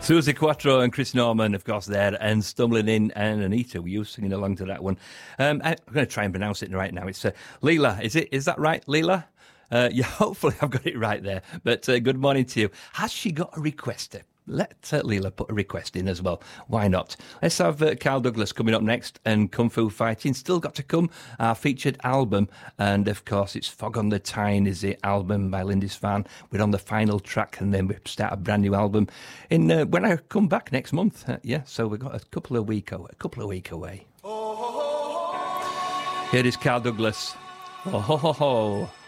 Susie Quattro and Chris Norman, of course, there, and Stumbling In, and Anita, were you singing along to that one? I'm going to try and pronounce it right now. It's Leela. Is that right, Leela? Yeah, hopefully I've got it right there. But good morning to you. Has she got a request? Let Leela put a request in as well. Why not? Let's have Carl Douglas coming up next, and Kung Fu Fighting still got to come, our featured album. And of course, it's Fog on the Tyne is the album by Lindisfarne. We're on the final track, and then we start a brand new album in when I come back next month. So we've got a couple of week away. Here is Carl Douglas. Oh ho ho ho.